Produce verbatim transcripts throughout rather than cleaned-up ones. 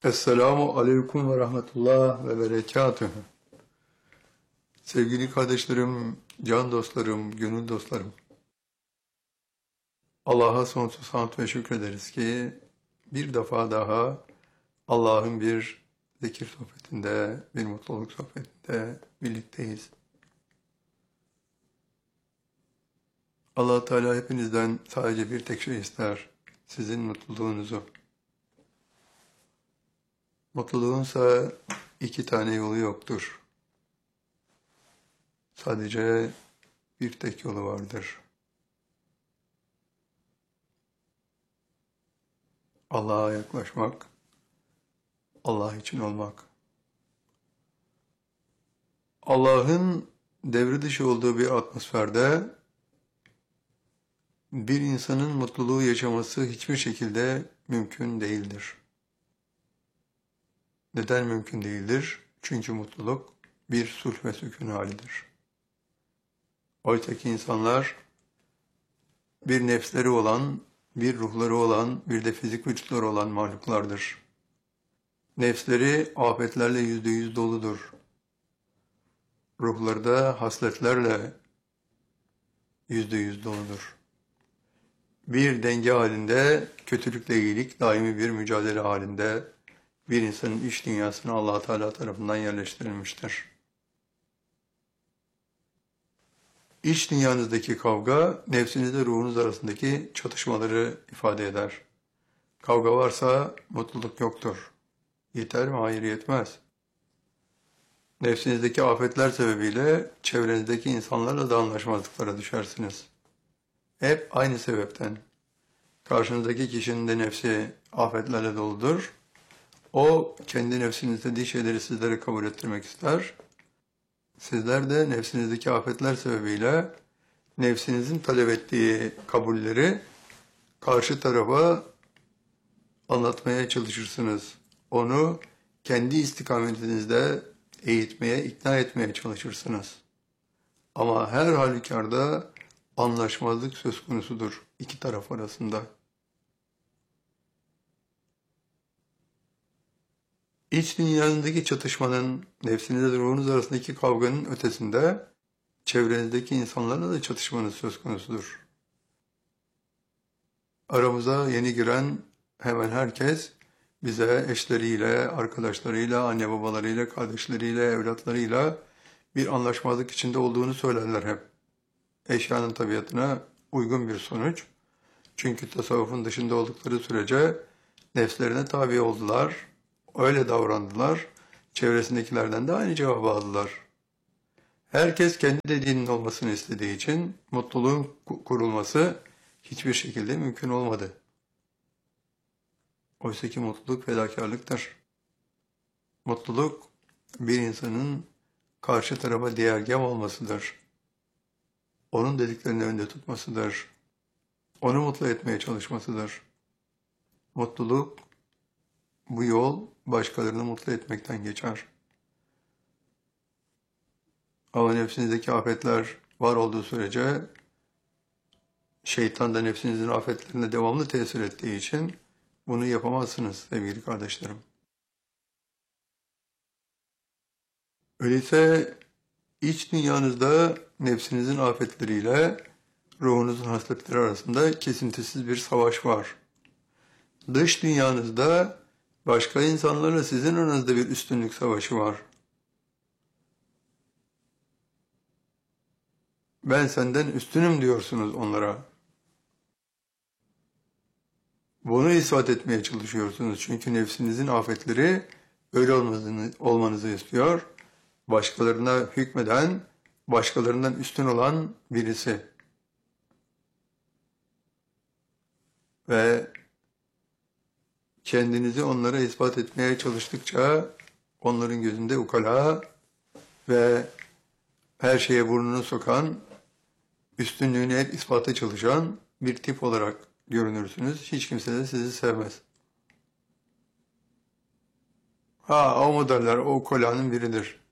Esselamu Aleyküm ve Rahmetullah ve Berekatühü. Sevgili kardeşlerim, can dostlarım, gönül dostlarım. Allah'a sonsuz hamd ve şükrederiz ki bir defa daha Allah'ın bir zikir sohbetinde, bir mutluluk sohbetinde birlikteyiz. Allah Teala hepinizden sadece bir tek şey ister, sizin mutluluğunuzu. Mutluluğunsa iki tane yolu yoktur. Sadece bir tek yolu vardır. Allah'a yaklaşmak, Allah için olmak. Allah'ın devre dışı olduğu bir atmosferde bir insanın mutluluğu yaşaması hiçbir şekilde mümkün değildir. Neden mümkün değildir? Çünkü mutluluk bir sulh ve sükun halidir. Oysa ki insanlar bir nefsleri olan, bir ruhları olan, bir de fizik vücutları olan mahluklardır. Nefsleri afetlerle yüzde yüz doludur. Ruhları da hasletlerle yüzde yüz doludur. Bir denge halinde, kötülükle iyilik daimi bir mücadele halinde bir insanın iç dünyasına Allah Teala tarafından yerleştirilmiştir. İç dünyanızdaki kavga, nefsinizle ruhunuz arasındaki çatışmaları ifade eder. Kavga varsa mutluluk yoktur. Yeter mi? Hayır, yetmez. Nefsinizdeki afetler sebebiyle çevrenizdeki insanlarla da anlaşmazlıklara düşersiniz. Hep aynı sebepten. Karşınızdaki kişinin de nefsi afetlerle doludur. O kendi nefsinin istediği şeyleri sizlere kabul ettirmek ister. Sizler de nefsinizdeki afetler sebebiyle nefsinizin talep ettiği kabulleri karşı tarafa anlatmaya çalışırsınız. Onu kendi istikametinizde eğitmeye, ikna etmeye çalışırsınız. Ama her halükarda anlaşmazlık söz konusudur iki taraf arasında. İç dünyanızdaki çatışmanın, nefsinizle ruhunuz arasındaki kavganın ötesinde çevrenizdeki insanlarla da çatışmanız söz konusudur. Aramıza yeni giren hemen herkes bize eşleriyle, arkadaşlarıyla, anne babalarıyla, kardeşleriyle, evlatlarıyla bir anlaşmazlık içinde olduğunu söylerler hep. Eşyanın tabiatına uygun bir sonuç. Çünkü tasavvufun dışında oldukları sürece nefslerine tabi oldular, öyle davrandılar, çevresindekilerden de aynı cevabı aldılar. Herkes kendi dediğinin olmasını istediği için mutluluğun kurulması hiçbir şekilde mümkün olmadı. Oysa ki mutluluk fedakarlıktır. Mutluluk bir insanın karşı tarafa değergâh olmasıdır. Onun dediklerini önde tutmasıdır. Onu mutlu etmeye çalışmasıdır. Mutluluk, bu yol başkalarını mutlu etmekten geçer. Ama nefsinizdeki afetler var olduğu sürece şeytan da nefsinizin afetlerine devamlı tesir ettiği için bunu yapamazsınız sevgili kardeşlerim. Öyleyse iç dünyanızda nefsinizin afetleriyle ruhunuzun hasletleri arasında kesintisiz bir savaş var. Dış dünyanızda başka insanlarla sizin aranızda bir üstünlük savaşı var. Ben senden üstünüm diyorsunuz onlara. Bunu ispat etmeye çalışıyorsunuz. Çünkü nefsinizin afetleri öyle olmanızı, olmanızı istiyor. Başkalarına hükmeden, başkalarından üstün olan birisi. Ve kendinizi onlara ispat etmeye çalıştıkça onların gözünde ukala ve her şeye burnunu sokan, üstünlüğünü hep ispata çalışan bir tip olarak görünürsünüz. Hiç kimse de sizi sevmez. Ha, o mu derler, o ukalanın biridir.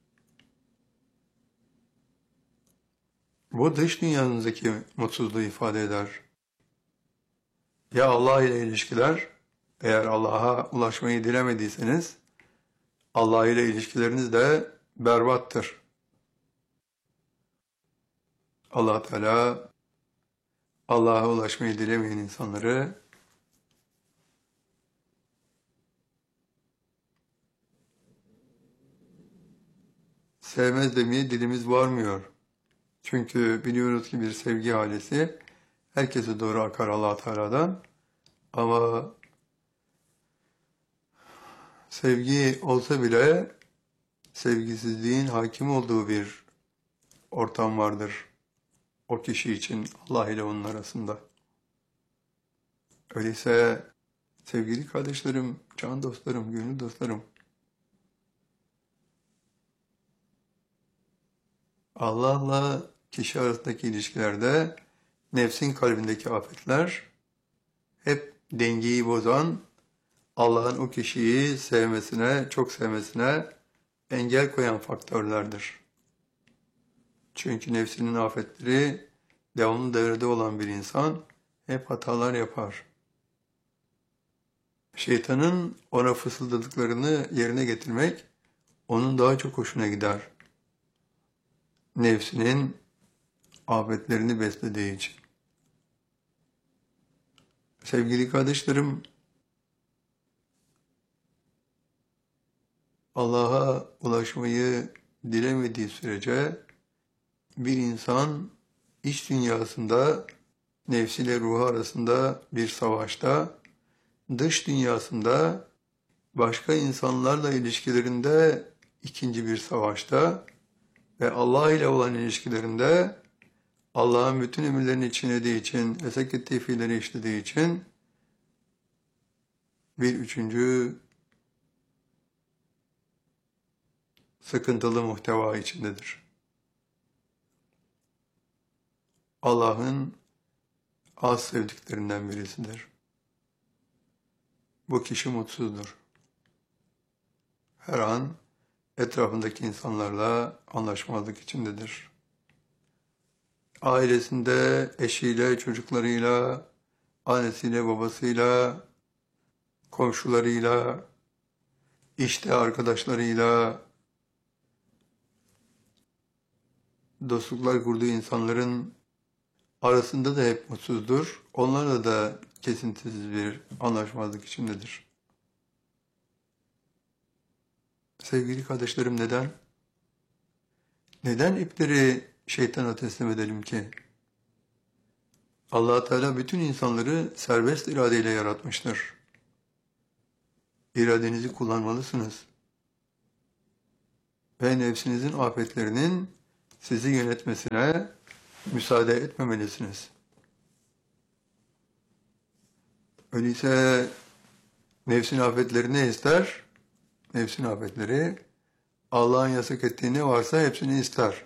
Bu dış dünyanızdaki mutsuzluğu ifade eder. Ya Allah ile ilişkiler Eğer Allah'a ulaşmayı dilemediyseniz Allah ile ilişkileriniz de berbattır. Allah Teala Allah'a ulaşmayı dilemeyen insanları sevmez demeye dilimiz varmıyor. Çünkü biliyoruz ki bir sevgi halesi herkese doğru akar Allah Teala'dan. Ama sevgi olsa bile sevgisizliğin hakim olduğu bir ortam vardır o kişi için Allah ile onun arasında. Öyleyse sevgili kardeşlerim, can dostlarım, gönül dostlarım, Allah'la kişi arasındaki ilişkilerde nefsin kalbindeki afetler hep dengeyi bozan, Allah'ın o kişiyi sevmesine, çok sevmesine engel koyan faktörlerdir. Çünkü nefsinin afetleri devamlı devrede olan bir insan hep hatalar yapar. Şeytanın ona fısıldadıklarını yerine getirmek onun daha çok hoşuna gider. Nefsinin afetlerini beslediği için. Sevgili kardeşlerim, Allah'a ulaşmayı dilemediği sürece bir insan iç dünyasında nefsiyle ruhu arasında bir savaşta, dış dünyasında başka insanlarla ilişkilerinde ikinci bir savaşta ve Allah ile olan ilişkilerinde Allah'ın bütün emirlerini çiğnediği için, yasak ettiği fiilleri işlediği için bir üçüncü sıkıntılı muhteva içindedir. Allah'ın az sevdiklerinden birisidir. Bu kişi mutsuzdur. Her an etrafındaki insanlarla anlaşmazlık içindedir. Ailesinde eşiyle, çocuklarıyla, annesiyle, babasıyla, komşularıyla, işte arkadaşlarıyla, dostluklar kurduğu insanların arasında da hep mutsuzdur. Onlarla da kesintisiz bir anlaşmazlık içindedir. Sevgili kardeşlerim neden? Neden ipleri şeytana teslim edelim ki? Allah Teala bütün insanları serbest iradeyle yaratmıştır. İradenizi kullanmalısınız. Ve nefsinizin afetlerinin sizi yönetmesine müsaade etmemelisiniz. Öyleyse nefsin afetleri ne ister? Nefsin afetleri Allah'ın yasak ettiği ne varsa hepsini ister.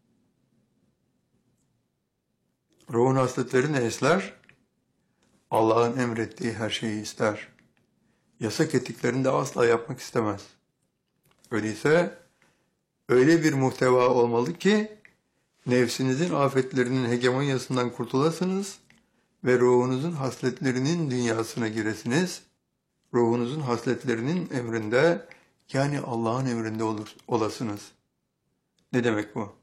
Ruhun hasletleri ne ister? Allah'ın emrettiği her şeyi ister. Yasak ettiklerini de asla yapmak istemez. Öyleyse öyle bir muhteva olmalı ki nefsinizin afetlerinin hegemonyasından kurtulasınız ve ruhunuzun hasletlerinin dünyasına giresiniz. Ruhunuzun hasletlerinin emrinde yani Allah'ın emrinde olur, olasınız. Ne demek bu?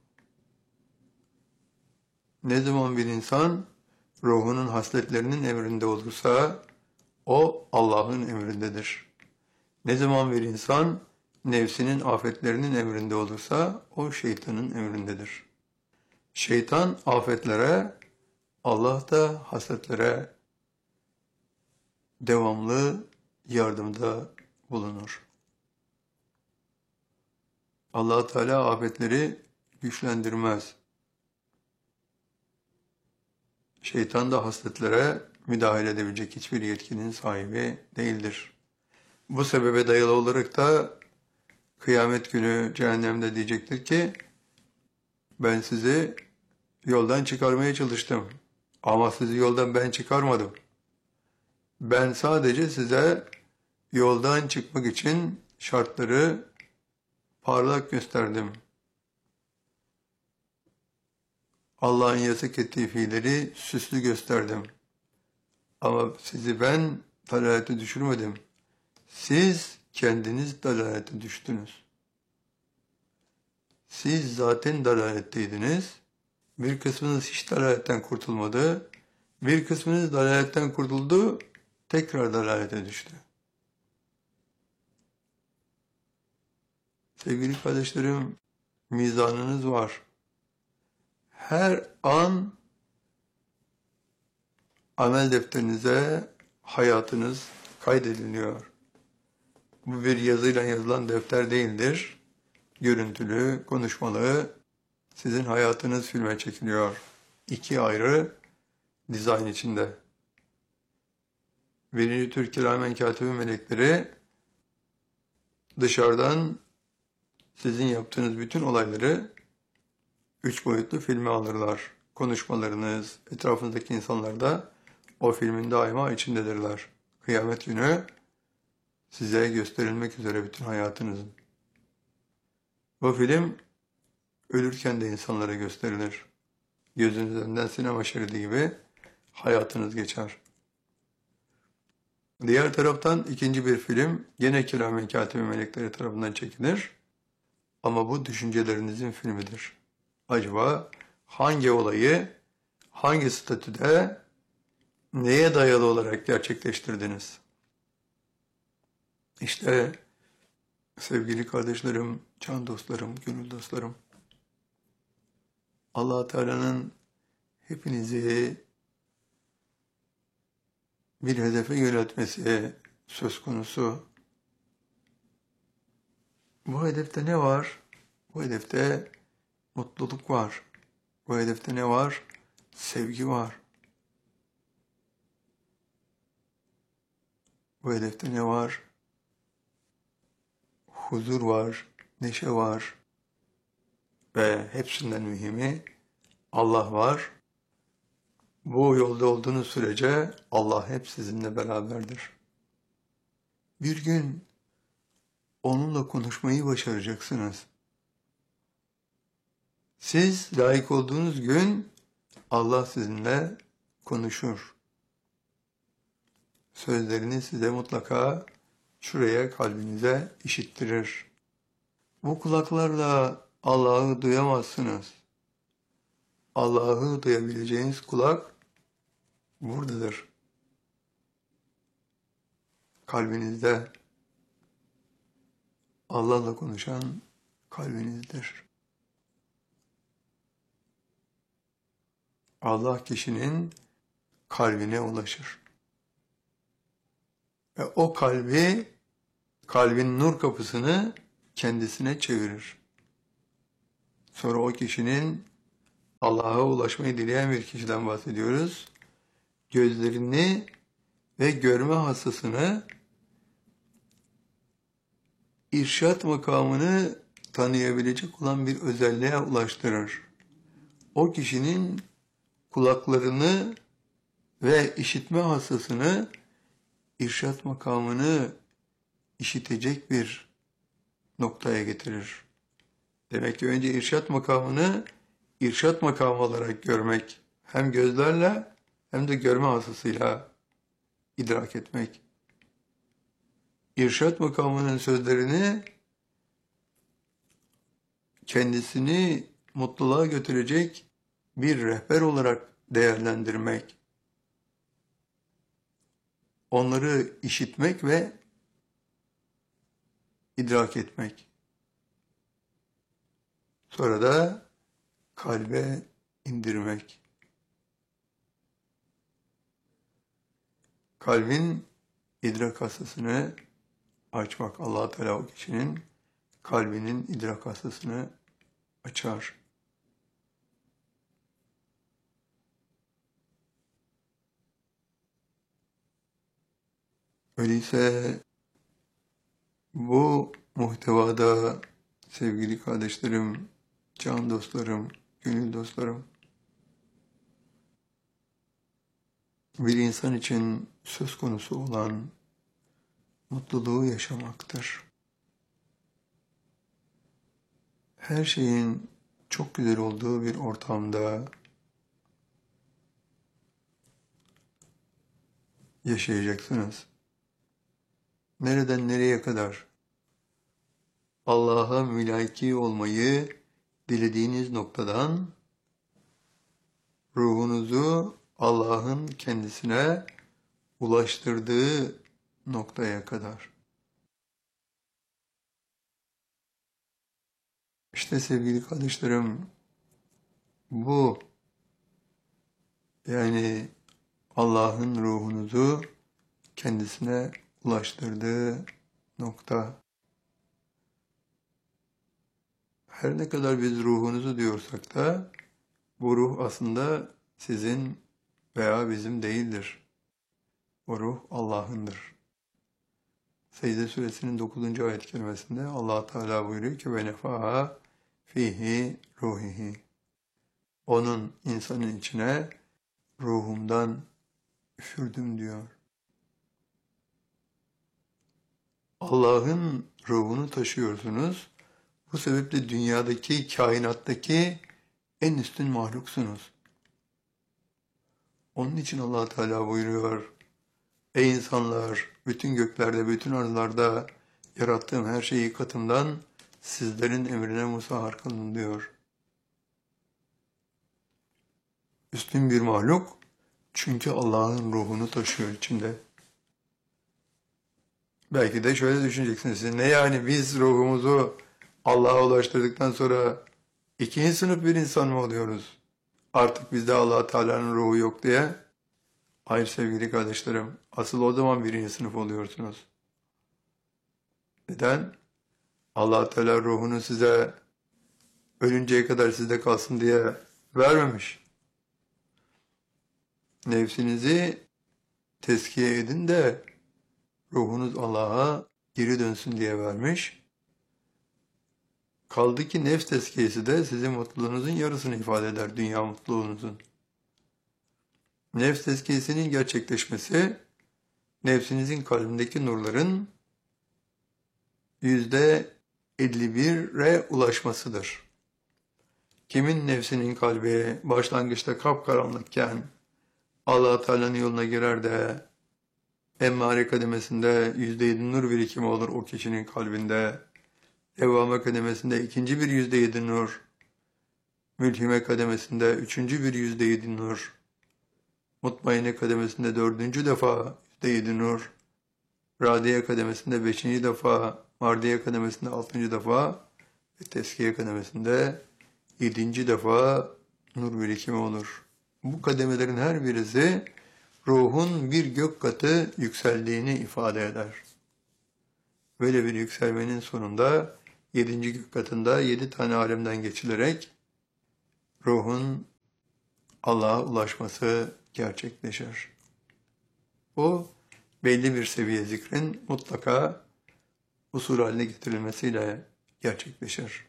Ne zaman bir insan ruhunun hasletlerinin emrinde olursa o Allah'ın emrindedir. Ne zaman bir insan nefsinin afetlerinin emrinde olursa o şeytanın emrindedir. Şeytan afetlere, Allah da hasletlere devamlı yardımda bulunur. Allah Teala afetleri güçlendirmez. Şeytan da hasletlere müdahale edebilecek hiçbir yetkinin sahibi değildir. Bu sebebe dayalı olarak da kıyamet günü cehennemde diyecektir ki ben sizi yoldan çıkarmaya çalıştım ama sizi yoldan ben çıkarmadım. Ben sadece size yoldan çıkmak için şartları parlak gösterdim. Allah'ın yasak ettiği fiilleri süslü gösterdim. Ama sizi ben dalalete düşürmedim. Siz kendiniz dalalete düştünüz. Siz zaten dalaletteydiniz. Bir kısmınız hiç dalaletten kurtulmadı. Bir kısmınız dalaletten kurtuldu, tekrar dalalete düştü. Sevgili kardeşlerim, mizanınız var. Her an amel defterinize hayatınız kaydediliyor. Bu bir yazıyla yazılan defter değildir. Görüntülü, konuşmalı, sizin hayatınız filme çekiliyor. İki ayrı dizayn içinde. Birinci Türk Kiramen Katibi melekleri dışarıdan sizin yaptığınız bütün olayları üç boyutlu filme alırlar. Konuşmalarınız, etrafınızdaki insanlar da o filmin daima içindedirler. Kıyamet günü size gösterilmek üzere bütün hayatınızın. Bu film ölürken de insanlara gösterilir. Gözünüz önünden sinema şeridi gibi hayatınız geçer. Diğer taraftan ikinci bir film gene Kiramen Katibi melekleri tarafından çekilir. Ama bu düşüncelerinizin filmidir. Acaba hangi olayı, hangi statüde, neye dayalı olarak gerçekleştirdiniz? İşte sevgili kardeşlerim, can dostlarım, gönül dostlarım, Allah Teala'nın hepinizi bir hedefe yöneltmesi söz konusu. Bu hedefte ne var? Bu hedefte mutluluk var. Bu hedefte ne var? Sevgi var. Bu hedefte ne var? Huzur var, neşe var. Ve hepsinden mühimi Allah var. Bu yolda olduğunuz sürece Allah hep sizinle beraberdir. Bir gün onunla konuşmayı başaracaksınız. Siz layık olduğunuz gün Allah sizinle konuşur. Sözlerini size mutlaka şuraya, kalbinize işittirir. Bu kulaklarla Allah'ı duyamazsınız. Allah'ı duyabileceğiniz kulak buradadır. Kalbinizde. Allah'la konuşan kalbinizdir. Allah kişinin kalbine ulaşır. Ve o kalbi, kalbin nur kapısını kendisine çevirir. Sonra o kişinin Allah'a ulaşmayı dileyen bir kişiden bahsediyoruz. Gözlerini ve görme hassasını, irşat makamını tanıyabilecek olan bir özelliğe ulaştırır. O kişinin kulaklarını ve işitme hassasını, irşat makamını işitecek bir noktaya getirir. Demek ki önce irşat makamını irşat makamı olarak görmek, hem gözlerle hem de görme hassasıyla idrak etmek. İrşat makamının sözlerini kendisini mutluluğa götürecek bir rehber olarak değerlendirmek. Onları işitmek ve idrak etmek. Sonra da kalbe indirmek. Kalbin idrak hassasını açmak. Allah Teala o kişinin kalbinin idrak hassasını açar. Öyleyse bu muhtevada sevgili kardeşlerim, can dostlarım, gönül dostlarım, bir insan için söz konusu olan mutluluğu yaşamaktır. Her şeyin çok güzel olduğu bir ortamda yaşayacaksınız. nereden nereye kadar Allah'a mülaki olmayı dilediğiniz noktadan ruhunuzu Allah'ın kendisine ulaştırdığı noktaya kadar. İşte sevgili kardeşlerim, bu yani Allah'ın ruhunuzu kendisine ulaştırdığı nokta. Her ne kadar biz ruhunuzu diyorsak da bu ruh aslında sizin veya bizim değildir. O ruh Allah'ındır. Secde suresinin dokuzuncu ayet kerimesinde Allah Teala buyuruyor ki ve nefaha fihi ruhihi. Onun insanın içine ruhumdan üfürdüm diyor. Allah'ın ruhunu taşıyorsunuz. Bu sebeple dünyadaki, kainattaki en üstün mahluksunuz. Onun için Allah Teala buyuruyor: ey insanlar, bütün göklerde, bütün arılarda yarattığım her şeyi katımdan sizlerin emrine musahhar kılın diyor. Üstün bir mahluk çünkü Allah'ın ruhunu taşıyor içinde. Belki de şöyle düşüneceksiniz siz, ne yani biz ruhumuzu Allah'a ulaştırdıktan sonra ikinci sınıf bir insan mı oluyoruz? Artık bizde Allah Teala'nın ruhu yok diye. Hayır sevgili kardeşlerim, asıl o zaman birinci sınıf oluyorsunuz. Neden? Allah Teala ruhunu size ölünceye kadar sizde kalsın diye vermemiş. Nefsinizi tezkiye edin de ruhunuz Allah'a geri dönsün diye vermiş. Kaldı ki nefs tezkiyesi de sizin mutluluğunuzun yarısını ifade eder, dünya mutluluğunuzun. Nefs tezkiyesinin gerçekleşmesi, nefsinizin kalbindeki nurların yüzde elli bire ulaşmasıdır. Kimin nefsinin kalbi başlangıçta kapkaranlıkken Allah Teala'nın yoluna girer de emmare kademesinde yüzde yedi nur birikimi olur o kişinin kalbinde. Evvame kademesinde ikinci bir yüzde yedi nur. Mülhime kademesinde üçüncü bir yüzde yedi nur. Mutmainne kademesinde dördüncü defa yüzde yedi nur. Radiye kademesinde beşinci defa. Mardiye kademesinde altıncı defa. Ve teskiye kademesinde yedinci defa nur birikimi olur. Bu kademelerin her birisi ruhun bir gök katı yükseldiğini ifade eder. Böyle bir yükselmenin sonunda yedinci gök katında yedi tane alemden geçilerek ruhun Allah'a ulaşması gerçekleşir. Bu belli bir seviye zikrin mutlaka usul haline getirilmesiyle gerçekleşir.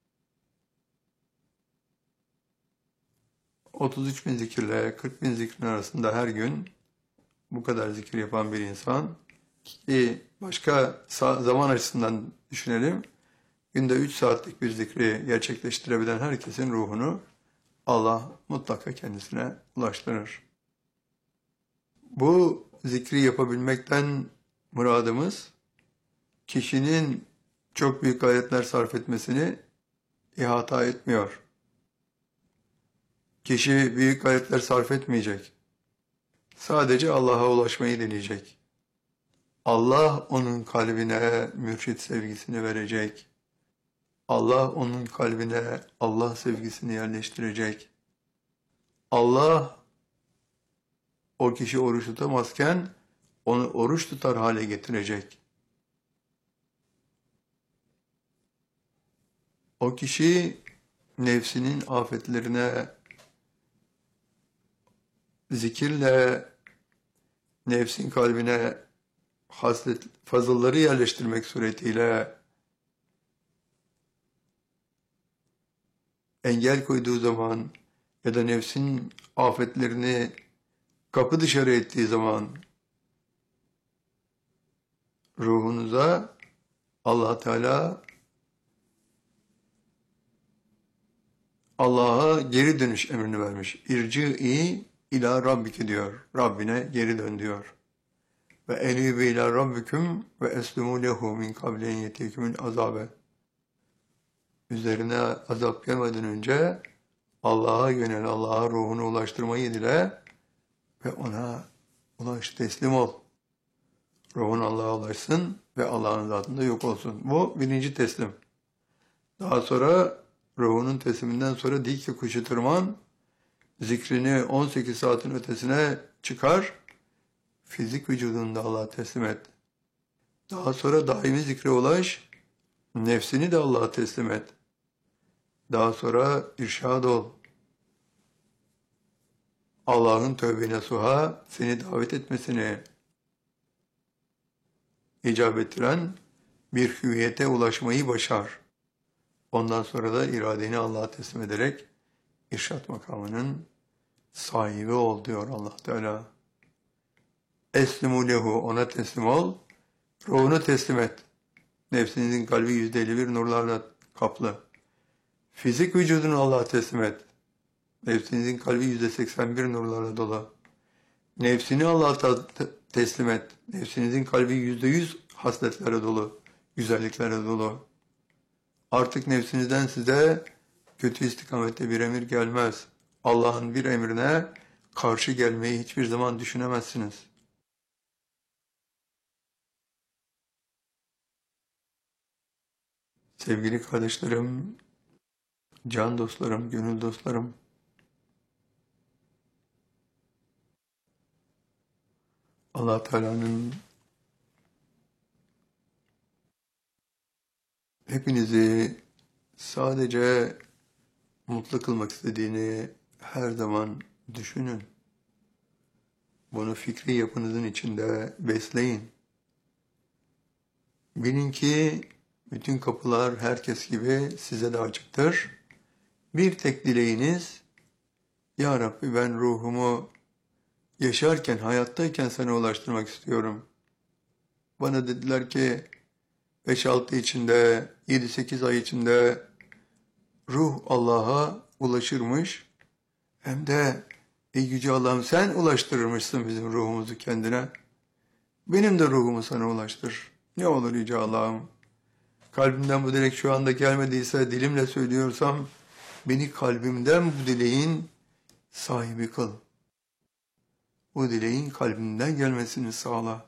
otuz üç bin zikirle kırk bin zikrin arasında her gün bu kadar zikir yapan bir insan ki başka zaman açısından düşünelim, günde üç saatlik bir zikri gerçekleştirebilen herkesin ruhunu Allah mutlaka kendisine ulaştırır. Bu zikri yapabilmekten muradımız kişinin çok büyük gayretler sarf etmesini ihata etmiyor. Kişi büyük gayretler sarf etmeyecek. Sadece Allah'a ulaşmayı deneyecek. Allah onun kalbine mürşit sevgisini verecek. Allah onun kalbine Allah sevgisini yerleştirecek. Allah o kişi oruç tutamazken onu oruç tutar hale getirecek. O kişi nefsinin afetlerine zikirle nefsin kalbine haslet, fazılları yerleştirmek suretiyle engel koyduğu zaman ya da nefsin afetlerini kapı dışarı ettiği zaman ruhunuza Allah Teala Allah'a geri dönüş emrini vermiş. İrci'i ila Rabbike diyor. Rabbine geri dön diyor. ve enîbû ilâ rabbiküm ve eslimû lehu min kabli en yetikumul azâbe. Üzerine azap gelmeden önce Allah'a yönel, Allah'a ruhunu ulaştırmayı dile ve ona ulaş, teslim ol. Ruhun Allah'a ulaşsın ve Allah'ın zatında yok olsun. Bu birinci teslim. Daha sonra ruhunun tesliminden sonra dik yokuşu tırman, zikrini on sekiz saatin ötesine çıkar, fizik vücudunu da Allah'a teslim et. Daha sonra daimi zikre ulaş, nefsini de Allah'a teslim et. Daha sonra irşad ol. Allah'ın tövbe nasuha seni davet etmesini icap ettiren bir hüviyete ulaşmayı başar. Ondan sonra da iradeni Allah'a teslim ederek irşat makamının sahibi ol diyor Allah Teala. Eslimu lehu, ona teslim ol, ruhunu teslim et. Nefsinizin kalbi yüzde elli bir nurlarla kaplı. Fizik vücudunu Allah'a teslim et. Nefsinizin kalbi yüzde seksen bir nurlarla dolu. Nefsini Allah'a teslim et. Nefsinizin kalbi yüzde yüz hasletlere dolu, güzelliklere dolu. Artık nefsinizden size kötü istikamette bir emir gelmez. Allah'ın bir emrine karşı gelmeyi hiçbir zaman düşünemezsiniz. Sevgili kardeşlerim, can dostlarım, gönül dostlarım, Allah Teala'nın hepinizi sadece mutlu kılmak istediğini her zaman düşünün. Bunu fikri yapınızın içinde besleyin. Bilin ki bütün kapılar herkes gibi size de açıktır. Bir tek dileğiniz, Ya Rabbi ben ruhumu yaşarken, hayattayken sana ulaştırmak istiyorum. Bana dediler ki beş altı içinde, yedi sekiz ay içinde ruh Allah'a ulaşırmış. Hem de ey yüce Allah'ım sen ulaştırırmışsın bizim ruhumuzu kendine. Benim de ruhumu sana ulaştır. Ne olur yüce Allah'ım. Kalbimden bu dilek şu anda gelmediyse, dilimle söylüyorsam, beni kalbimden bu dileğin sahibi kıl. Bu dileğin kalbimden gelmesini sağla.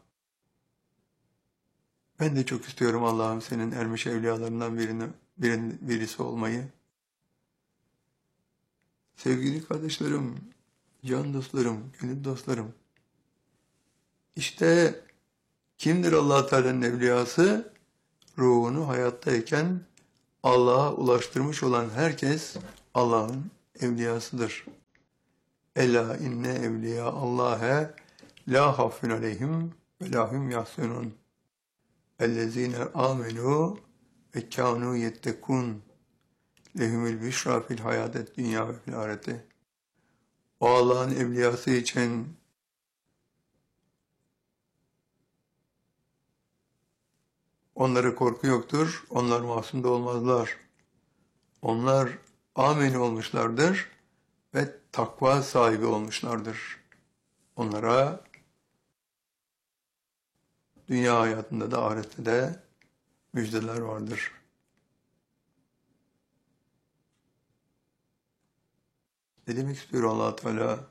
Ben de çok istiyorum Allah'ım senin ermiş evliyalarından birini, birin, birisi olmayı. Sevgili kardeşlerim, can dostlarım, gönül dostlarım. İşte kimdir Allah Teala'nın evliyası? Ruhunu hayattayken Allah'a ulaştırmış olan herkes Allah'ın evliyasıdır. Ela inne evliya Allah'e la hafun aleyhim ve lahum yahsunun. Ellezine amenu ve kânû yettekûn. Lehumul büşra fil hayatet dünya ve fil ahirete. O Allah'ın evliyası için onlara korku yoktur. Onlar masum da olmazlar. Onlar amin olmuşlardır ve takva sahibi olmuşlardır. Onlara dünya hayatında da ahirette de müjdeler vardır. Ne demek istiyor Allah Teala?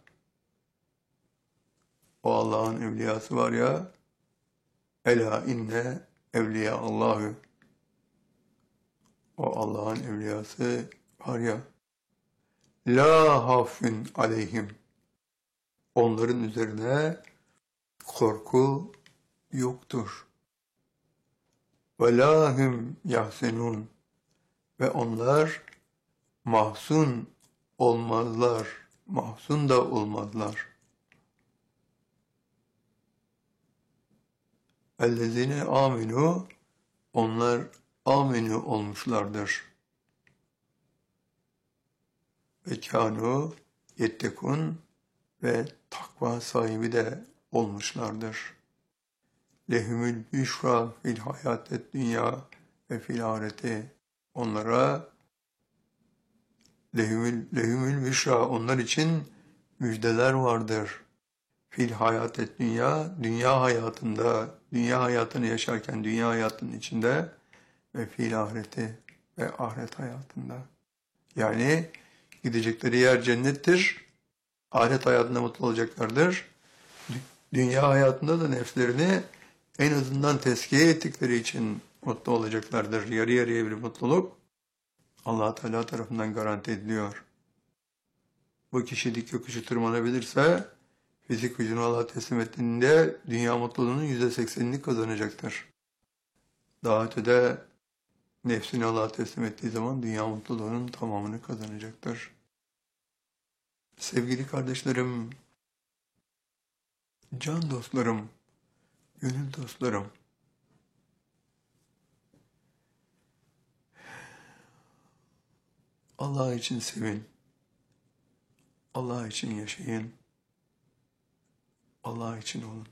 O Allah'ın evliyası var ya, ela inne evliya Allahü. O Allah'ın evliyası var ya, la hafun aleyhim. Onların üzerine korku yoktur. Ve lahum yahsenun. Ve onlar mahzun olmazlar. Mahzun da olmazlar. Ellezine aminu. Onlar aminu olmuşlardır. Ve kânû yettekûn. Ve takva sahibi de olmuşlardır. Lehumül büşra fil hayatet dünya ve fil ahirete. Onlara lehumül, lehumül büşra, onlar için müjdeler vardır. fil hayatet dünya, dünya hayatında, dünya hayatını yaşarken dünya hayatının içinde ve fil ahireti ve ahiret hayatında. Yani gidecekleri yer cennettir, ahiret hayatında mutlu olacaklardır. Dünya hayatında da nefslerini en azından tezkiye ettikleri için mutlu olacaklardır. Yarı yarıya bir mutluluk Allah Teala tarafından garanti ediliyor. Bu kişi dik yokuşu tırmanabilirse fizik gücünü Allah'a teslim ettiğinde dünya mutluluğunun yüzde seksenini kazanacaktır. Daha ötede nefsini Allah'a teslim ettiği zaman dünya mutluluğunun tamamını kazanacaktır. Sevgili kardeşlerim, can dostlarım, gönül dostlarım, Allah için sevin, Allah için yaşayın, Allah için olun.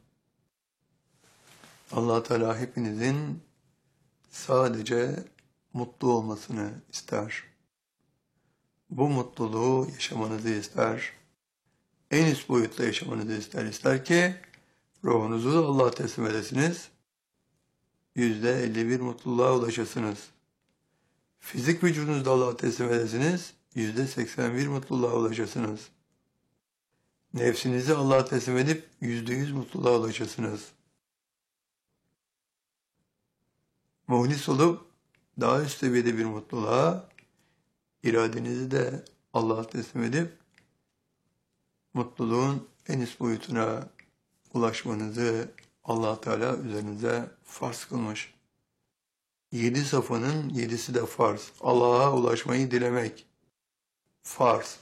Allah Teala hepinizin sadece mutlu olmasını ister. Bu mutluluğu yaşamanızı ister. En üst boyutta yaşamanızı ister. İster ki ruhunuzu da Allah'a teslim edesiniz. Yüzde elli bir mutluluğa ulaşasınız. Fizik vücudunuzu da Allah'a teslim edesiniz. Yüzde seksen bir mutluluğa ulaşasınız. Nefsinizi Allah'a teslim edip yüzde yüz mutluluğa ulaşasınız. Muhlis olup daha üst seviyede bir mutluluğa, iradenizi de Allah'a teslim edip mutluluğun en üst boyutuna ulaşmanızı Allah Teala üzerinize farz kılmış. Yedi safının yedisi de farz. Allah'a ulaşmayı dilemek farz.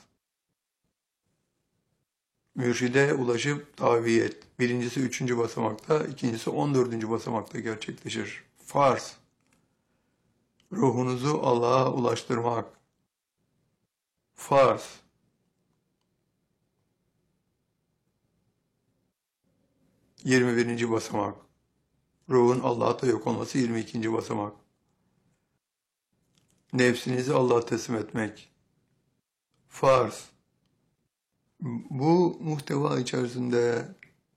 Mürşide ulaşıp taviyet. Birincisi üçüncü basamakta, ikincisi on dördüncü basamakta gerçekleşir. Farz. Ruhunuzu Allah'a ulaştırmak farz. yirmi birinci basamak. Ruhun Allah'ta yok olması yirmi ikinci basamak. Nefsinizi Allah'a teslim etmek farz. Bu muhteva içerisinde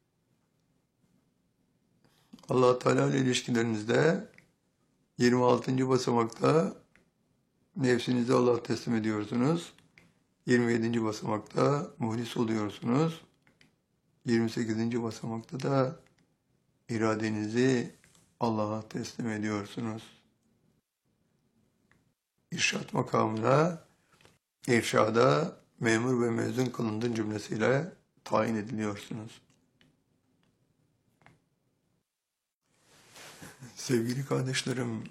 Allah Teala ile ilişkilerinizde yirmi altıncı basamakta nefsinizi Allah'a teslim ediyorsunuz. yirmi yedinci basamakta muhlis oluyorsunuz. yirmi sekizinci basamakta da iradenizi Allah'a teslim ediyorsunuz. İrşad makamına, irşada memur ve mezun kılındın cümlesiyle tayin ediliyorsunuz. Sevgili kardeşlerim,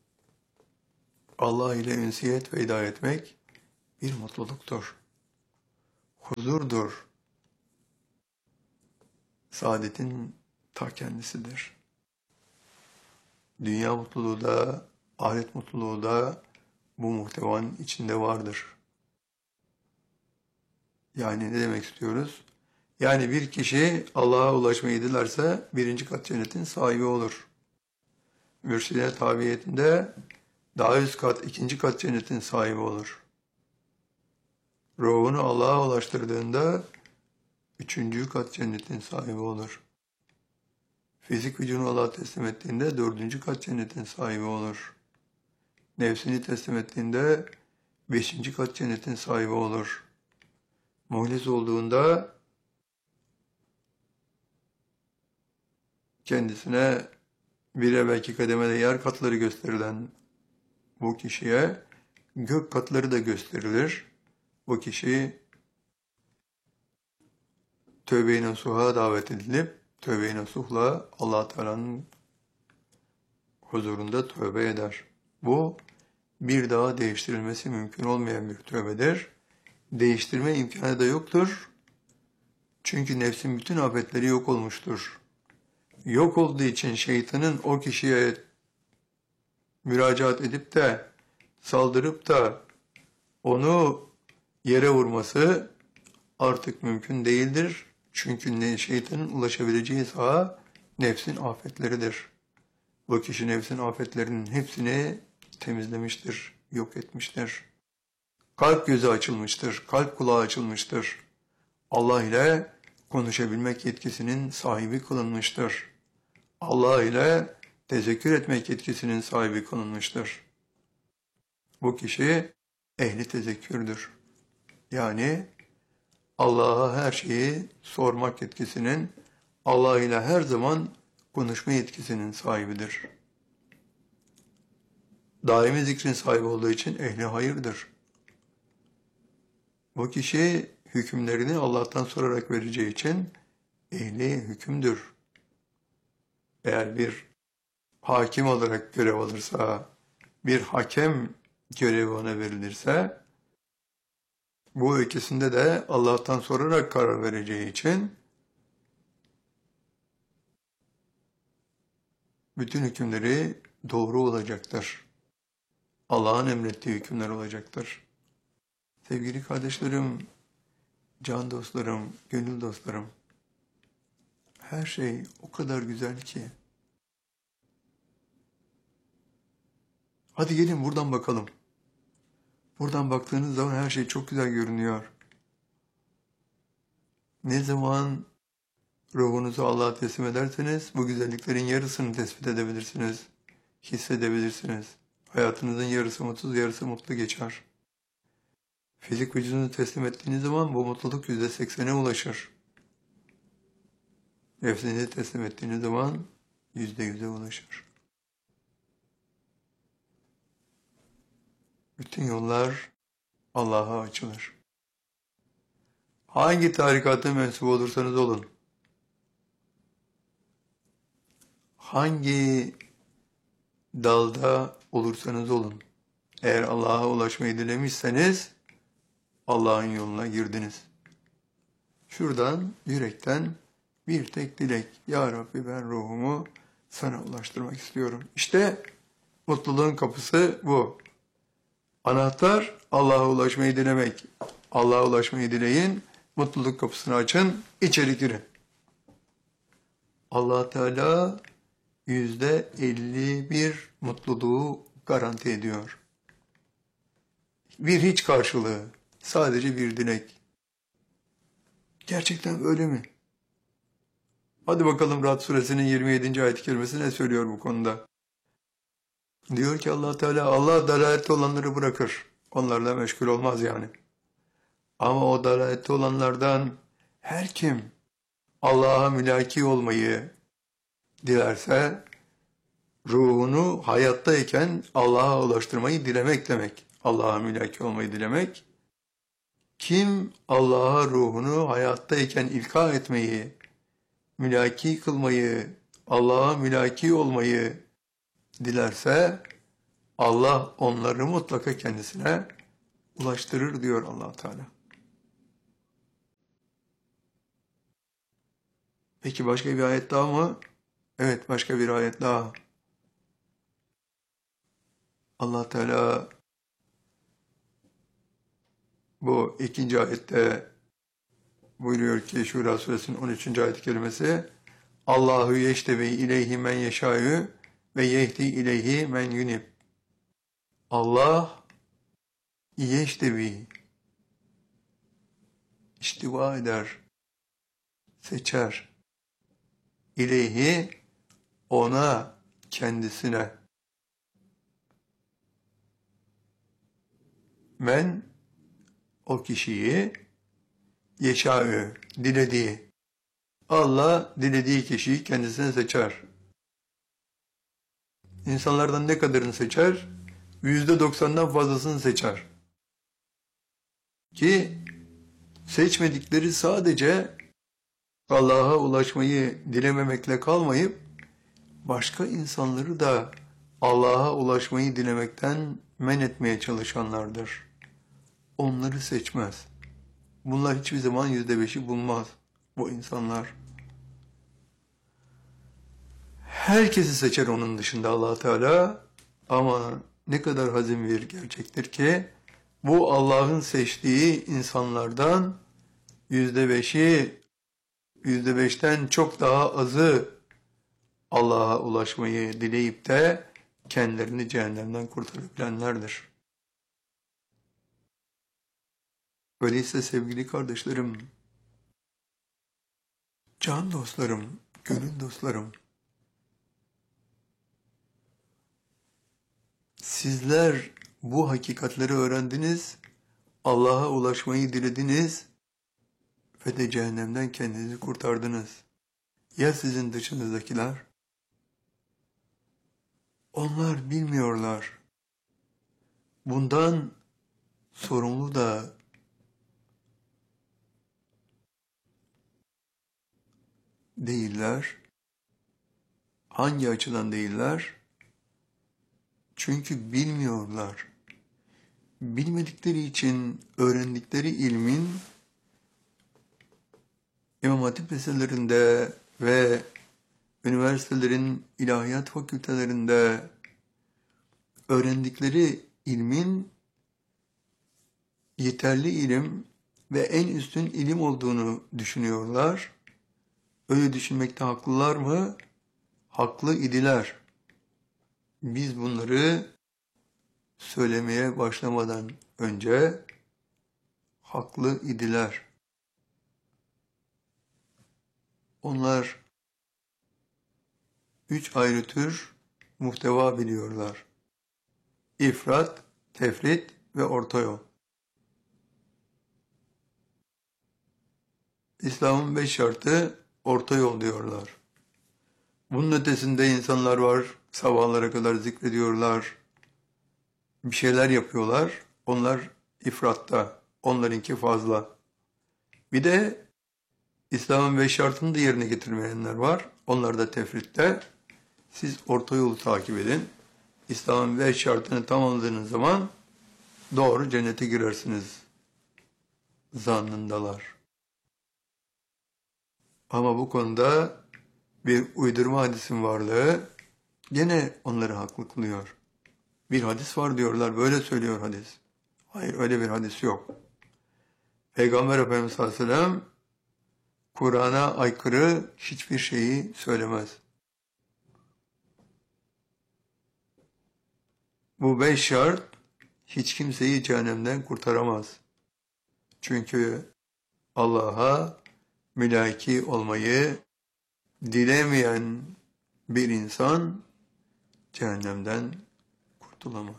Allah ile ünsiyet ve hidayet etmek bir mutluluktur. Huzurdur. Saadetin ta kendisidir. Dünya mutluluğu da, ahiret mutluluğu da bu muhtevanın içinde vardır. Yani ne demek istiyoruz? Yani bir kişi Allah'a ulaşmayı dilerse birinci kat cennetin sahibi olur. Mürşide tabiyetinde daha üst kat, ikinci kat cennetin sahibi olur. Ruhunu Allah'a ulaştırdığında üçüncü kat cennetin sahibi olur. Fizik vücudunu Allah'a teslim ettiğinde dördüncü kat cennetin sahibi olur. Nefsini teslim ettiğinde beşinci kat cennetin sahibi olur. Muhlis olduğunda kendisine bir evvelki kademede yer katları gösterilen bu kişiye gök katları da gösterilir. Bu kişi tövbe-i nasuha davet edilip tövbe-i nasuhla Allah Teala'nın huzurunda tövbe eder. Bu bir daha değiştirilmesi mümkün olmayan bir tövbedir. Değiştirme imkanı da yoktur. Çünkü nefsin bütün afetleri yok olmuştur. Yok olduğu için şeytanın o kişiye müracaat edip de saldırıp da onu yere vurması artık mümkün değildir. Çünkü şeytanın ulaşabileceği saha nefsin afetleridir. Bu kişi nefsin afetlerinin hepsini temizlemiştir, yok etmiştir. Kalp gözü açılmıştır, kalp kulağı açılmıştır. Allah ile konuşabilmek yetkisinin sahibi kılınmıştır. Allah ile tezekkür etmek yetkisinin sahibi kılınmıştır. Bu kişi ehli tezekkürdür. Yani Allah'a her şeyi sormak yetkisinin, Allah ile her zaman konuşma yetkisinin sahibidir. Daimi zikrin sahibi olduğu için ehli hayırdır. Bu kişi hükümlerini Allah'tan sorarak vereceği için ehli hükümdür. Eğer bir hakim olarak görev alırsa, bir hakem görevi ona verilirse, bu ikisinde de Allah'tan sorarak karar vereceği için bütün hükümleri doğru olacaktır. Allah'ın emrettiği hükümler olacaktır. Sevgili kardeşlerim, can dostlarım, gönül dostlarım, her şey o kadar güzel ki. Hadi gelin buradan bakalım. Buradan baktığınız zaman her şey çok güzel görünüyor. Ne zaman ruhunuzu Allah'a teslim ederseniz bu güzelliklerin yarısını tespit edebilirsiniz, hissedebilirsiniz. Hayatınızın yarısı mutsuz, yarısı mutlu geçer. Fizik vücudunuzu teslim ettiğiniz zaman bu mutluluk yüzde seksene ulaşır. Nefsinizi teslim ettiğiniz zaman yüzde yüze ulaşır. Bütün yollar Allah'a açılır. Hangi tarikata mensup olursanız olun, hangi dalda olursanız olun, eğer Allah'a ulaşmayı dilemişseniz Allah'ın yoluna girdiniz. Şuradan, yürekten bir tek dilek. Ya Rabbi, ben ruhumu sana ulaştırmak istiyorum. İşte mutluluğun kapısı bu. Anahtar Allah'a ulaşmayı dilemek. Allah'a ulaşmayı dileyin, mutluluk kapısını açın, içeri girin. Allah Teala yüzde elli bir mutluluğu garanti ediyor. Bir hiç karşılığı, sadece bir dilek. Gerçekten öyle mi? Hadi bakalım Ra'd suresinin yirmi yedinci ayet-i kerimesi ne söylüyor bu konuda? Diyor ki Allah Teala, Allah dalalette olanları bırakır. Onlarla meşgul olmaz yani. Ama o dalalette olanlardan her kim Allah'a mülaki olmayı dilerse, ruhunu hayattayken Allah'a ulaştırmayı dilemek demek. Allah'a mülaki olmayı dilemek. Kim Allah'a ruhunu hayattayken ilka etmeyi, mülaki kılmayı, Allah'a mülaki olmayı dilerse, Allah onları mutlaka kendisine ulaştırır diyor Allah Teala. Peki başka bir ayet daha mı? Evet, başka bir ayet daha. Allah Teala bu ikinci ayette buyuruyor ki Şura suresinin on üçüncü ayet-i kerimesi, Allahu yeştebi ileyhi men yeşâ'ü ve yehdi ileyhi men yunib. Allah yeştebi, istiva eder, seçer. İleyhi, ona, kendisine. Men, o kişiyi, yeşâ'ü, dilediği. Allah dilediği kişiyi kendisine seçer. İnsanlardan ne kadarını seçer? Yüzde doksandan fazlasını seçer. Ki seçmedikleri sadece Allah'a ulaşmayı dilememekle kalmayıp, başka insanları da Allah'a ulaşmayı dilemekten men etmeye çalışanlardır. Onları seçmez. Bunlar hiçbir zaman yüzde beşi bulmaz, bu insanlar. Herkesi seçer onun dışında Allah Teala, ama ne kadar hazin bir gerçektir ki, bu Allah'ın seçtiği insanlardan yüzde beşi, yüzde beşten çok daha azı Allah'a ulaşmayı dileyip de kendilerini cehennemden kurtarabilenlerdir. Öyleyse sevgili kardeşlerim, Can dostlarım, gönül dostlarım, sizler bu hakikatleri öğrendiniz, Allah'a ulaşmayı dilediniz ve de cehennemden kendinizi kurtardınız. Ya sizin dışınızdakiler? Onlar bilmiyorlar. Bundan sorumlu da değiller. Hangi açıdan değiller? Çünkü bilmiyorlar. Bilmedikleri için öğrendikleri ilmin İmam Hatip liselerinde ve üniversitelerin ilahiyat fakültelerinde öğrendikleri ilmin yeterli ilim ve en üstün ilim olduğunu düşünüyorlar. Öyle düşünmekte haklılar mı? Haklı idiler. Biz bunları söylemeye başlamadan önce haklı idiler. Onlar üç ayrı tür muhteva biliyorlar. İfrat, tefrit ve orta yol. İslam'ın beş şartı orta yol diyorlar. Bunun ötesinde insanlar var, sabahlara kadar zikrediyorlar, bir şeyler yapıyorlar. Onlar ifratta, onlarınki fazla. Bir de İslam'ın beş şartını da yerine getirmeyenler var. Onlar da tefritte. Siz orta yolu takip edin. İslam'ın beş şartını tamamladığınız zaman doğru cennete girersiniz zannındalar. Ama bu konuda bir uydurma hadisin varlığı gene onları haklı kılıyor. Bir hadis var diyorlar, böyle söylüyor hadis. Hayır, öyle bir hadis yok. Peygamber Efendimiz sallallahu aleyhi ve sellem Kur'an'a aykırı hiçbir şeyi söylemez. Bu beş şart hiç kimseyi cehennemden kurtaramaz. Çünkü Allah'a mülaki olmayı dilemeyen bir insan cehennemden kurtulamaz.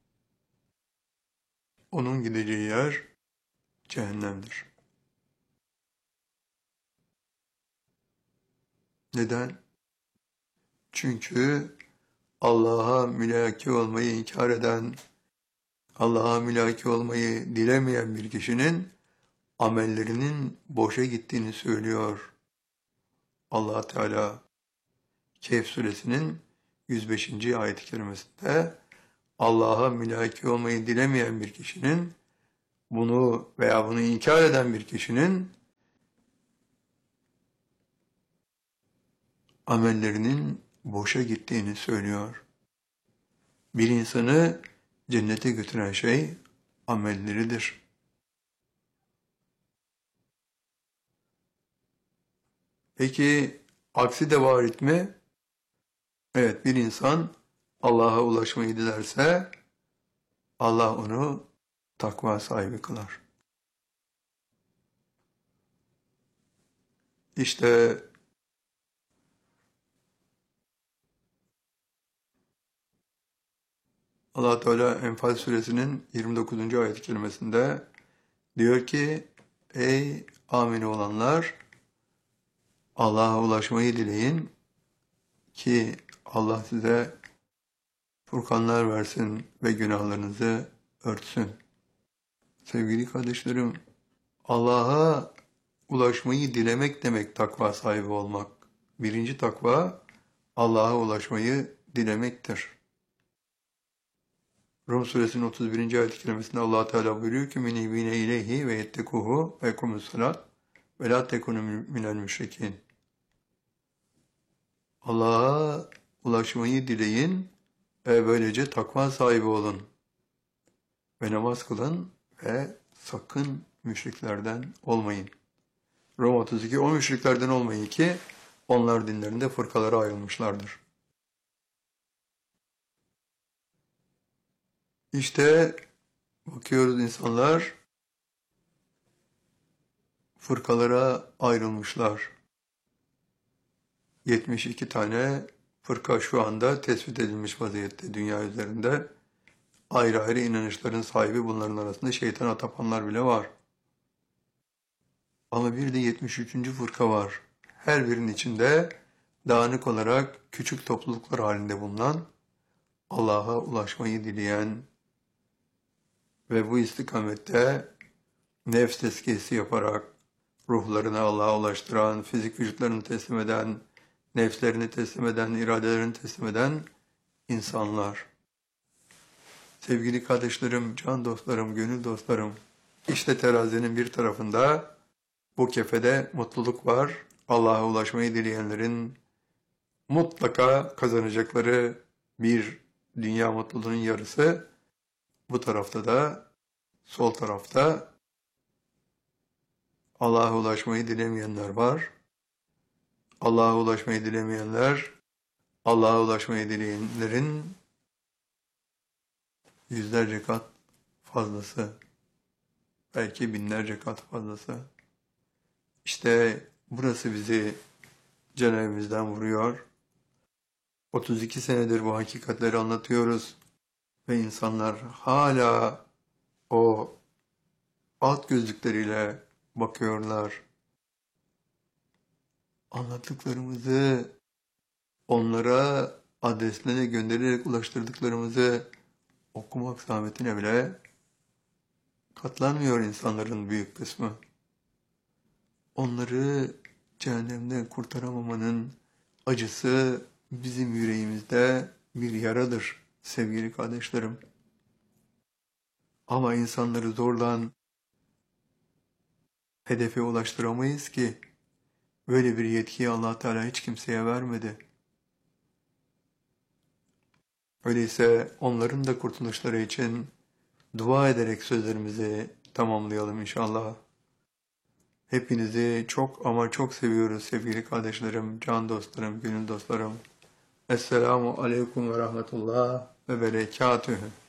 Onun gideceği yer cehennemdir. Neden? Çünkü Allah'a mülaki olmayı inkar eden, Allah'a mülaki olmayı dilemeyen bir kişinin amellerinin boşa gittiğini söylüyor Allah Teala. Kehf suresinin yüz beşinci ayet-i kerimesinde Allah'a mülaki olmayı dilemeyen bir kişinin, bunu veya bunu inkar eden bir kişinin amellerinin boşa gittiğini söylüyor. Bir insanı cennete götüren şey amelleridir. Peki aksi de var mi? Evet, bir insan Allah'a ulaşmayı dilerse Allah onu takva sahibi kılar. İşte Allah Teala Enfal suresinin yirmi dokuzuncu ayet-i kerimesinde diyor ki: ey amin olanlar, Allah'a ulaşmayı dileyin ki Allah size furkanlar versin ve günahlarınızı örtsün. Sevgili kardeşlerim, Allah'a ulaşmayı dilemek demek takva sahibi olmak. Birinci takva Allah'a ulaşmayı dilemektir. Rum suresinin otuz birinci ayet-i kerimesinde Allah Teala buyuruyor ki: "Minibine ileyhi ve yettekuhu ve ekumus salat ve la tekunu minel müşrikin." Allah'a ulaşmayı dileyin ve böylece takva sahibi olun. Ve namaz kılın ve sakın müşriklerden olmayın. Rum otuz iki, o müşriklerden olmayın ki onlar dinlerinde fırkalara ayrılmışlardır. İşte bakıyoruz, insanlar fırkalara ayrılmışlar. yetmiş iki tane fırka şu anda tespit edilmiş vaziyette dünya üzerinde. Ayrı ayrı inanışların sahibi, bunların arasında şeytana tapanlar bile var. Ama bir de yetmiş üçüncü fırka var. Her birinin içinde dağınık olarak küçük topluluklar halinde bulunan, Allah'a ulaşmayı dileyen ve bu istikamette nefs tezkiyesi yaparak ruhlarını Allah'a ulaştıran, fizik vücutlarını teslim eden, nefslerini teslim eden, iradelerini teslim eden insanlar. Sevgili kardeşlerim, can dostlarım, gönül dostlarım, işte terazinin bir tarafında bu kefede mutluluk var. Allah'a ulaşmayı dileyenlerin mutlaka kazanacakları bir dünya mutluluğunun yarısı. Bu tarafta da, sol tarafta Allah'a ulaşmayı dilemeyenler var. Allah'a ulaşmayı dilemeyenler, Allah'a ulaşmayı dileyenlerin yüzlerce kat fazlası, belki binlerce kat fazlası. İşte burası bizi canevimizden vuruyor. otuz iki senedir bu hakikatleri anlatıyoruz ve insanlar hala o alt gözlükleriyle bakıyorlar. Anlattıklarımızı onlara adreslerine göndererek ulaştırdıklarımızı okumak zahmetine bile katlanmıyor insanların büyük kısmı. Onları cehennemden kurtaramamanın acısı bizim yüreğimizde bir yaradır sevgili kardeşlerim. Ama insanları zorlan hedefe ulaştıramayız ki. Böyle bir yetkiyi Allah Teala hiç kimseye vermedi. Öyleyse onların da kurtuluşları için dua ederek sözlerimizi tamamlayalım inşallah. Hepinizi çok ama çok seviyoruz sevgili kardeşlerim, can dostlarım, gönül dostlarım. Esselamu Aleyküm ve Rahmetullah ve Berekatühü.